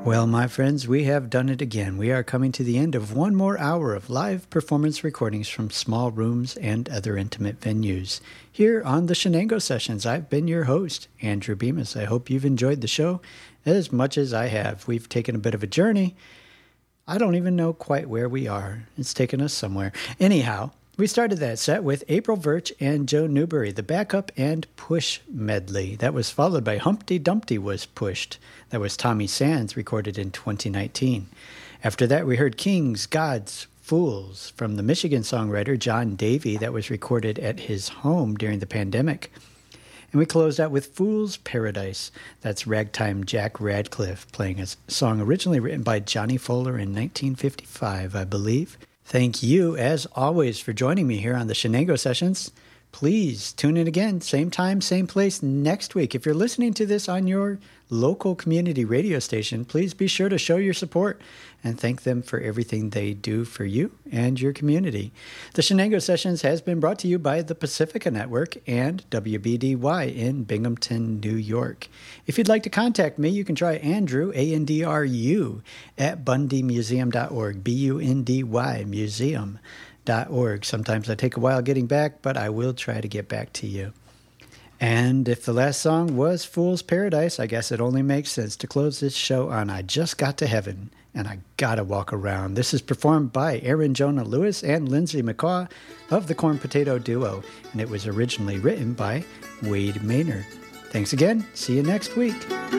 Well, my friends, we have done it again. We are coming to the end of one more hour of live performance recordings from small rooms and other intimate venues. Here on the Shenango Sessions, I've been your host, Andrew Bemis. I hope you've enjoyed the show as much as I have. We've taken a bit of a journey. I don't even know quite where we are. It's taken us somewhere. Anyhow, we started that set with April Virch and Joe Newberry, the backup and push medley. That was followed by Humpty Dumpty Was Pushed. That was Tommy Sands, recorded in 2019. After that, we heard Kings, Gods, Fools from the Michigan songwriter John Davey. That was recorded at his home during the pandemic. And we closed out with Fool's Paradise. That's ragtime Jack Radcliffe playing a song originally written by Johnny Fuller in 1955, I believe. Thank you, as always, for joining me here on the Shenango Sessions. Please tune in again, same time, same place next week. If you're listening to this on your local community radio station, please be sure to show your support and thank them for everything they do for you and your community. The Shenango Sessions has been brought to you by the Pacifica Network and WBDY in Binghamton, New York. If you'd like to contact me, you can try Andrew, A-N-D-R-U, at bundymuseum.org, B-U-N-D-Y, museum.org. Sometimes I take a while getting back, but I will try to get back to you. And if the last song was Fool's Paradise, I guess it only makes sense to close this show on I Just Got to Heaven, and I Gotta Walk Around. This is performed by Aaron Jonah Lewis and Lindsay McCaw of the Corn Potato Duo, and it was originally written by Wade Maynard. Thanks again. See you next week.